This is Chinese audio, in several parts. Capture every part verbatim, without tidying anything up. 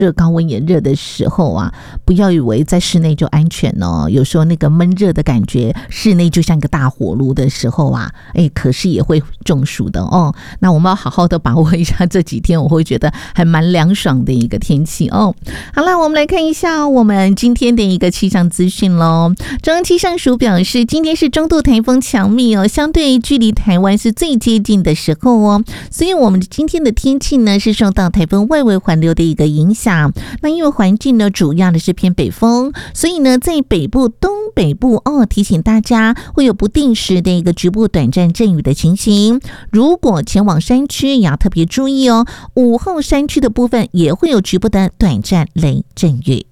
热高温炎热的时候啊，不要以为在室内就安全哦，有时候那个闷热的感觉，室内就像一个大火炉的时候啊，哎，可是也会中暑的哦。那我们要好好的把握一下这几天，我会觉得还蛮凉爽的一个天气哦。好了，我们来看一下我们今天的一个气象资讯咯。中央气象署表示，今天是中度台风强密哦，相对距离台湾是最接近的时候哦，所以我们今天的天气呢是受到台风外围环流的一个影响。那因为环境呢主要的是偏北风，所以呢在北部、东北部哦，提醒大家会有不定时的一个局部短暂阵雨的情形。如果前往山区也要特别注意哦，午后山区的部分也会有局部的短暂雷阵雨。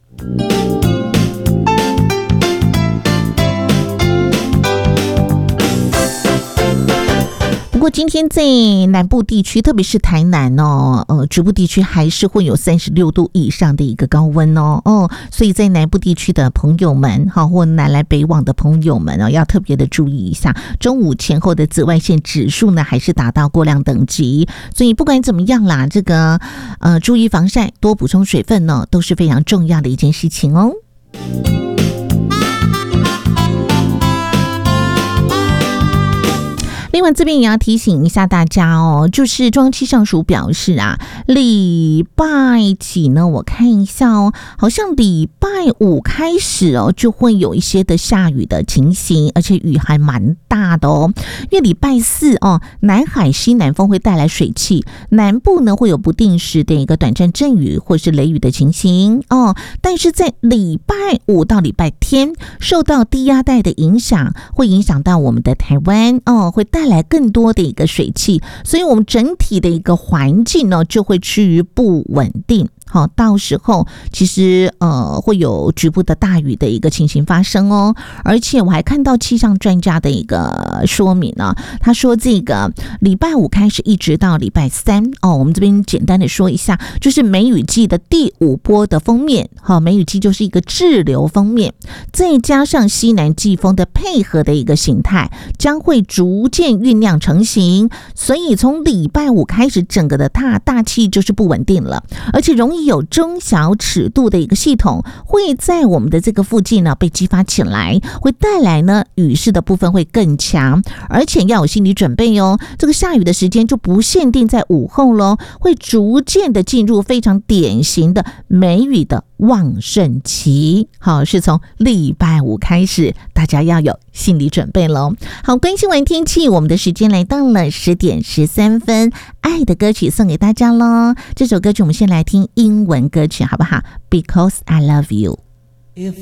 不过今天在南部地区，特别是台南哦，呃，局部地区还是会有三十六度以上的一个高温哦，哦，所以在南部地区的朋友们，哈，或南来北往的朋友们哦，要特别的注意一下，中午前后的紫外线指数呢，还是达到过量等级，所以不管怎么样啦，这个呃，注意防晒，多补充水分呢，都是非常重要的一件事情哦。另外这边也要提醒一下大家哦，就是中央气象署表示啊，礼拜几呢？我看一下哦，好像礼拜五开始哦，就会有一些的下雨的情形，而且雨还蛮大的哦。因为礼拜四哦，南海西南风会带来水汽，南部呢会有不定时的一个短暂阵雨或是雷雨的情形哦。但是在礼拜五到礼拜天，受到低压带的影响，会影响到我们的台湾哦，会带来更多的一个水汽，所以我们整体的一个环境呢就会趋于不稳定。好，到时候其实呃会有局部的大雨的一个情形发生哦，而且我还看到气象专家的一个说明呢，他说这个礼拜五开始一直到礼拜三哦，我们这边简单的说一下，就是梅雨季的第五波的锋面，好，梅雨季就是一个滞留锋面，再加上西南季风的配合的一个形态，将会逐渐酝酿成型，所以从礼拜五开始，整个的大大气就是不稳定了，而且容易有中小尺度的一个系统会在我们的这个附近呢被激发起来，会带来呢雨势的部分会更强，而且要有心理准备哦。这个下雨的时间就不限定在午后咯，会逐渐的进入非常典型的梅雨的旺盛期。好，是从礼拜五开始，大家要有心理准备咯。好，关心完天气，我们的时间来到了十点十三分，爱的歌曲送给大家咯。这首歌曲我们先来听英文歌曲好不好？ Because I love you。